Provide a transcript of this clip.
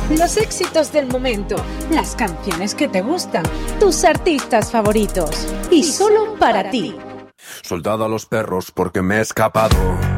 Los éxitos del momento, las canciones que te gustan, tus artistas favoritos. Y solo para ti. Soltad a los perros porque me he escapado.